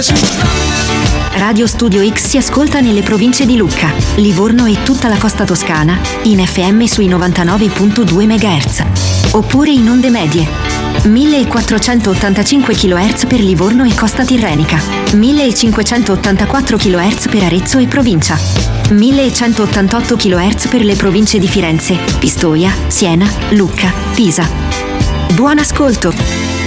Radio Studio X si ascolta nelle province di Lucca, Livorno e tutta la costa toscana in FM sui 99.2 MHz, oppure in onde medie 1485 kHz per Livorno e costa tirrenica, 1584 kHz per Arezzo e provincia, 1188 kHz per le province di Firenze, Pistoia, Siena, Lucca, Pisa. Buon ascolto!